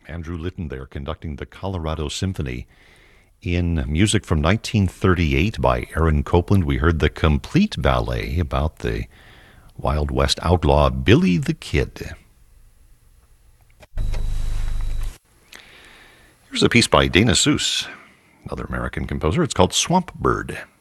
Andrew Litton there conducting the Colorado Symphony. In music from 1938 by Aaron Copland, we heard the complete ballet about the Wild West outlaw Billy the Kid. Here's a piece by Dana Seuss, another American composer. It's called Swamp Bird.